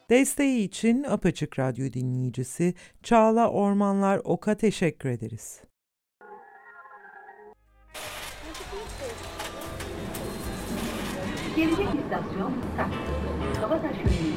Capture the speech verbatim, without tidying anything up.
Desteği için Apaçık Radyo dinleyicisi Çağla Ormanlar Ok'a teşekkür ederiz. Gelecek istasyon Taksim. Kabataş yönünde